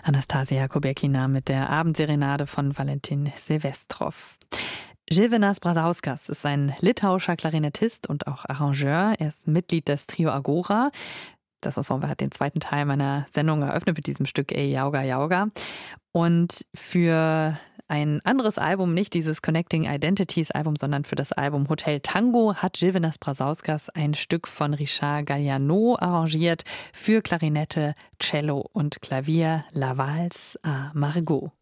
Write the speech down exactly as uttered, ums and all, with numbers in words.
Anastasia Kobiekina mit der Abendserenade von Valentin Silvestrov. Žilvinas Brazauskas ist ein litauischer Klarinettist und auch Arrangeur. Er ist Mitglied des Trio Agora. Das Ensemble hat den zweiten Teil meiner Sendung eröffnet mit diesem Stück Ey Jauga Jauga. Und für ein anderes Album, nicht dieses Connecting Identities Album, sondern für das Album Hotel Tango hat Žilvinas Brazauskas ein Stück von Richard Galliano arrangiert für Klarinette, Cello und Klavier, La Valse à Margot.